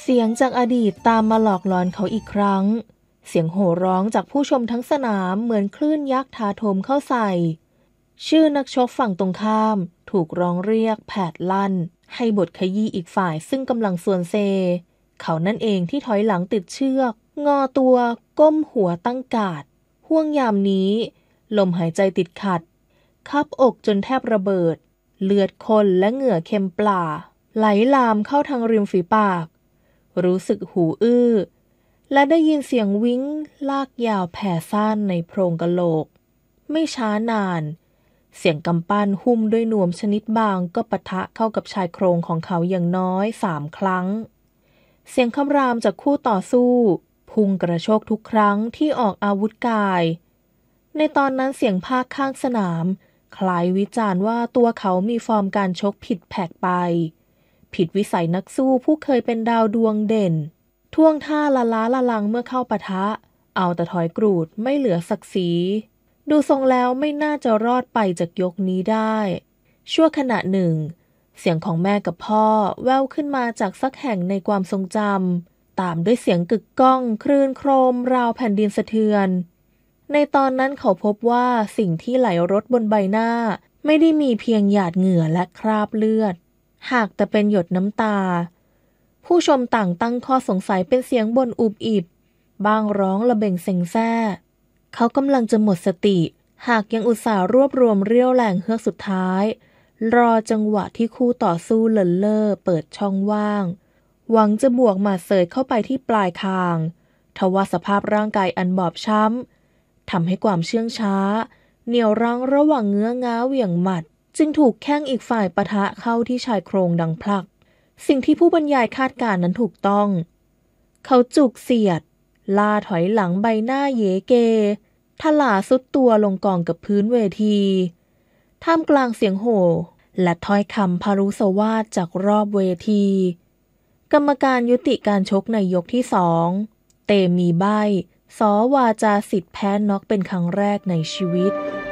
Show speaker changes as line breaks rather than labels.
เสียงจากอดีตตามมาหลอกหลอนเขาอีกครั้งเสียงโห่ร้องจากผู้ชมทั้งสนามเหมือนคลื่นยักษ์ถาโถมเข้าใส่ชื่อนักชกฝั่งตรงข้ามถูกร้องเรียกแผดลั่นให้บทขยี้อีกฝ่ายซึ่งกำลังส่วนเซเขานั่นเองที่ถอยหลังติดเชือกงอตัวก้มหัวตั้งกาดห่วงยามนี้ลมหายใจติดขัดคับอกจนแทบระเบิดเลือดข้นและเหงื่อเค็มปลาไหลลามเข้าทางริมฝีปากรู้สึกหูอื้อและได้ยินเสียงวิ้งลากยาวแผ่ซ่านในโพรงกะโหลกไม่ช้านานเสียงกำปั้นหุ้มด้วยนวมชนิดบางก็ปะทะเข้ากับชายโครงของเขาอย่างน้อย3 ครั้งเสียงคำรามจากคู่ต่อสู้พุ่งกระโชกทุกครั้งที่ออกอาวุธกายในตอนนั้นเสียงพากข้างสนามคล้ายวิจารณ์ว่าตัวเขามีฟอร์มการชกผิดแผกไปผิดวิสัยนักสู้ผู้เคยเป็นดาวดวงเด่นท่วงท่าละล้าละลังเมื่อเข้าปะทะเอาแต่ถอยกรูดไม่เหลือศักดิ์ศรีดูทรงแล้วไม่น่าจะรอดไปจากยกนี้ได้ชั่วขณะหนึ่งเสียงของแม่กับพ่อแว่วขึ้นมาจากสักแห่งในความทรงจำตามด้วยเสียงกึกก้องคลื่นโครมราวแผ่นดินสะเทือนในตอนนั้นเขาพบว่าสิ่งที่ไหลรดบนใบหน้าไม่ได้มีเพียงหยาดเหงื่อและคราบเลือดหากแต่เป็นหยดน้ำตาผู้ชมต่างตั้งข้อสงสัยเป็นเสียงบ่นอุบอิบบางร้องระเบ่งเซ็งแซ่เขากำลังจะหมดสติหากยังอุตส่าห์รวบรวมเรี่ยวแรงเฮือกสุดท้ายรอจังหวะที่คู่ต่อสู้เลินเล่อเปิดช่องว่างหวังจะบวกหมัดเสยเข้าไปที่ปลายคางทว่าสภาพร่างกายอันบอบช้ำทำให้ความเชื่องช้าเหนี่ยวรั้งระหว่างเงื้อง้าเหวี่ยงหมัดจึงถูกแข้งอีกฝ่ายปะทะเข้าที่ชายโครงดังพลักสิ่งที่ผู้บรรยายคาดการณ์นั้นถูกต้องเขาจุกเสียดลาถอยหลังใบหน้าเยเกทลาสุดตัวลงกองกับพื้นเวทีท่ามกลางเสียงโห่และถ้อยคำพารุสวาทจากรอบเวทีกรรมการยุติการชกในยกที่2เตมีใบ้สวาจาสิทธิ์แพ้น็อกเป็นครั้งแรกในชีวิต